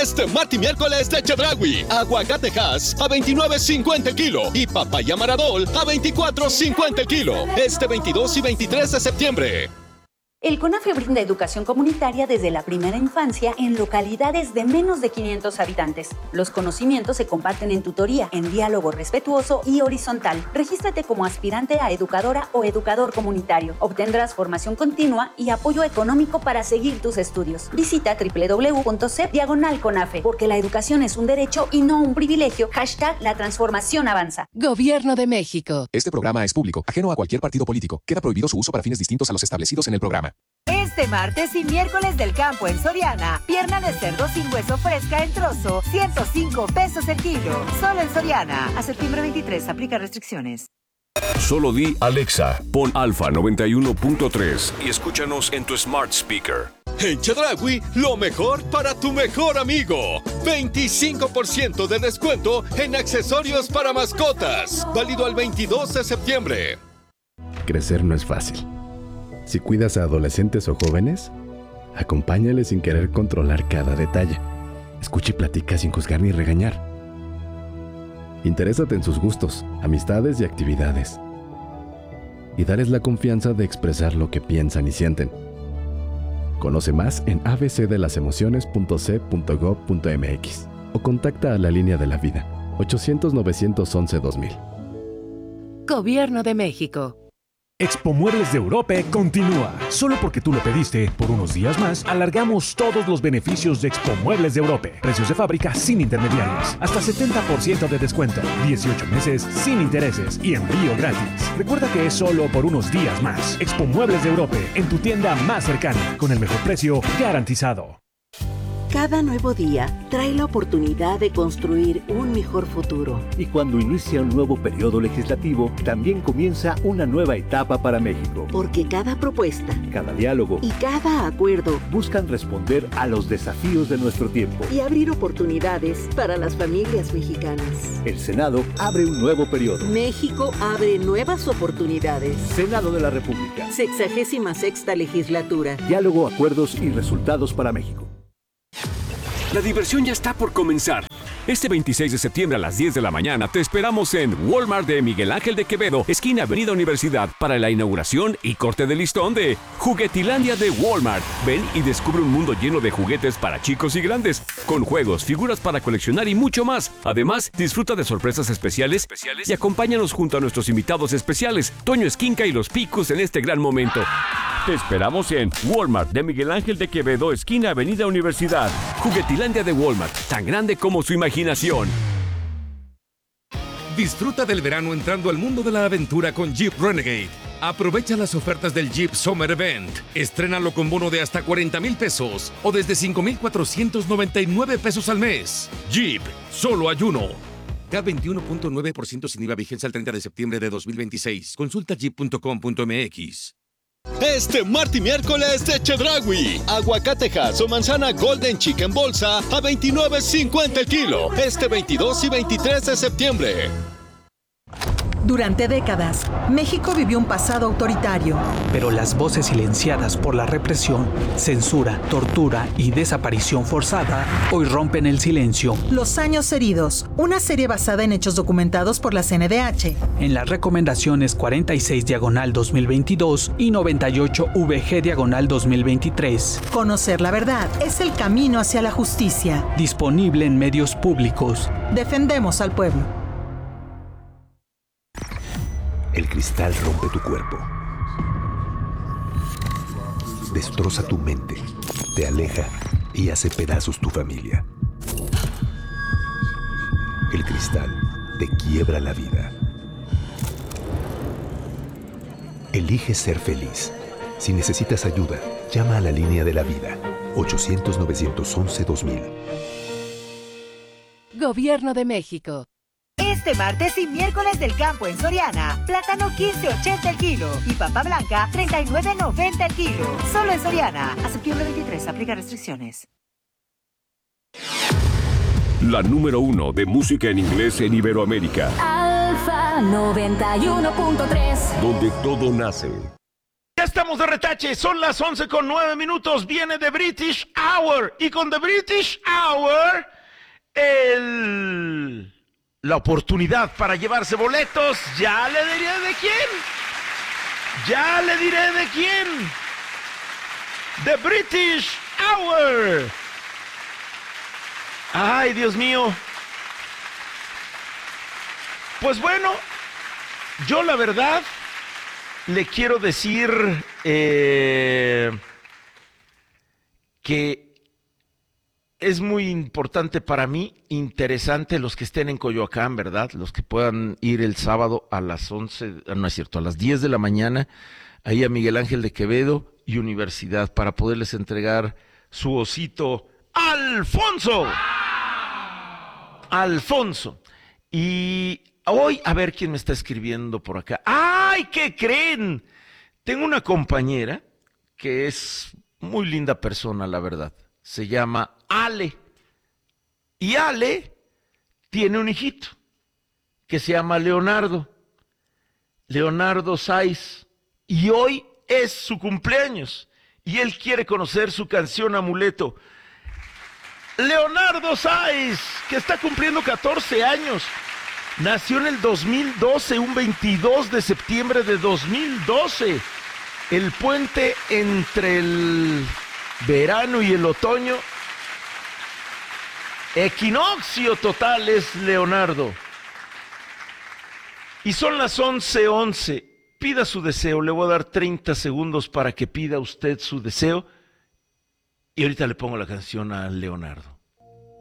Este martes y miércoles de Chedraui. Aguacate Hass a $29.50 el kilo y papaya Maradol a $24.50 el kilo. Este 22 y 23 de septiembre. El CONAFE brinda educación comunitaria desde la primera infancia en localidades de menos de 500 habitantes. Los conocimientos se comparten en tutoría, en diálogo respetuoso y horizontal. Regístrate como aspirante a educadora o educador comunitario. Obtendrás formación continua y apoyo económico para seguir tus estudios. Visita www.cep/CONAFE, porque la educación es un derecho y no un privilegio. #La transformación avanza. Gobierno de México. Este programa es público, ajeno a cualquier partido político. Queda prohibido su uso para fines distintos a los establecidos en el programa. Este martes y miércoles del campo en Soriana, pierna de cerdo sin hueso fresca en trozo, $105 el kilo. Solo en Soriana. A septiembre 23, aplica restricciones. Solo di Alexa, pon Alfa 91.3 y escúchanos en tu smart speaker. En Chedraui, lo mejor para tu mejor amigo. 25% de descuento en accesorios para mascotas. Válido al 22 de septiembre. Crecer no es fácil. Si cuidas a adolescentes o jóvenes, acompáñales sin querer controlar cada detalle. Escucha y platica sin juzgar ni regañar. Interésate en sus gustos, amistades y actividades. Y dales la confianza de expresar lo que piensan y sienten. Conoce más en abcdelasemociones.c.gov.mx o contacta a la Línea de la Vida, 800-911-2000. Gobierno de México. Expo Muebles de Europe continúa. Solo porque tú lo pediste, por unos días más, alargamos todos los beneficios de Expo Muebles de Europe. Precios de fábrica sin intermediarios. Hasta 70% de descuento. 18 meses sin intereses y envío gratis. Recuerda que es solo por unos días más. Expo Muebles de Europe, en tu tienda más cercana, con el mejor precio garantizado. Cada nuevo día trae la oportunidad de construir un mejor futuro. Y cuando inicia un nuevo periodo legislativo, también comienza una nueva etapa para México. Porque cada propuesta, cada diálogo y cada acuerdo buscan responder a los desafíos de nuestro tiempo y abrir oportunidades para las familias mexicanas. El Senado abre un nuevo periodo. México abre nuevas oportunidades. Senado de la República. 66ª legislatura. Diálogo, acuerdos y resultados para México. La diversión ya está por comenzar. Este 26 de septiembre a las 10 de la mañana te esperamos en Walmart de Miguel Ángel de Quevedo, esquina Avenida Universidad, para la inauguración y corte de listón de Juguetilandia de Walmart. Ven y descubre un mundo lleno de juguetes para chicos y grandes, con juegos, figuras para coleccionar y mucho más. Además, disfruta de sorpresas especiales y acompáñanos junto a nuestros invitados especiales, Toño Esquinca y los Picus, en este gran momento. Te esperamos en Walmart de Miguel Ángel de Quevedo, esquina Avenida Universidad. Juguetilandia de Walmart, tan grande como su imaginación. Disfruta del verano entrando al mundo de la aventura con Jeep Renegade. Aprovecha las ofertas del Jeep Summer Event. Estrénalo con bono de hasta 40,000 pesos o desde 5,499 pesos al mes. Jeep, solo hay uno. K21.9% sin IVA, vigencia el 30 de septiembre de 2026. Consulta jeep.com.mx. Este martes y miércoles de Chedraui. Aguacate Hass o manzana Golden Chicken bolsa a $29.50 el kilo. Este 22 y 23 de septiembre. Durante décadas, México vivió un pasado autoritario. Pero las voces silenciadas por la represión, censura, tortura y desaparición forzada hoy rompen el silencio. Los años heridos, una serie basada en hechos documentados por la CNDH. En las recomendaciones 46/2022 y 98/VG/2023. Conocer la verdad es el camino hacia la justicia. Disponible en medios públicos. Defendemos al pueblo. El cristal rompe tu cuerpo, destroza tu mente, te aleja y hace pedazos tu familia. El cristal te quiebra la vida. Elige ser feliz. Si necesitas ayuda, llama a la Línea de la Vida, 800-911-2000. Gobierno de México. Este martes y miércoles del campo en Soriana, plátano 15.80 el kilo y papa blanca 39.90 el kilo. Solo en Soriana. A septiembre 23, aplica restricciones. La número 1 de música en inglés en Iberoamérica. Alfa 91.3. Donde todo nace. Ya estamos de retache, son las 11:09. Viene The British Hour. Y con The British Hour, la oportunidad para llevarse boletos. Ya le diré de quién. The British Hour. Ay, Dios mío. Pues bueno, yo la verdad le quiero decir que es muy importante para mí, interesante los que estén en Coyoacán, ¿verdad? Los que puedan ir el sábado a las 11, no es cierto, a las 10 de la mañana, ahí a Miguel Ángel de Quevedo y Universidad, para poderles entregar su osito Alfonso. Y hoy, a ver quién me está escribiendo por acá. ¡Ay, qué creen! Tengo una compañera que es muy linda persona, la verdad. Se llama Ale. Y Ale tiene un hijito que se llama Leonardo Sáiz. Y hoy es su cumpleaños. Y él quiere conocer su canción Amuleto. Leonardo Sáiz, que está cumpliendo 14 años. Nació en el 2012, un 22 de septiembre de 2012. El puente entre el verano y el otoño. Equinoccio total es Leonardo. Y son las 11:11. Pida su deseo. Le voy a dar 30 segundos para que pida usted su deseo. Y ahorita le pongo la canción a Leonardo.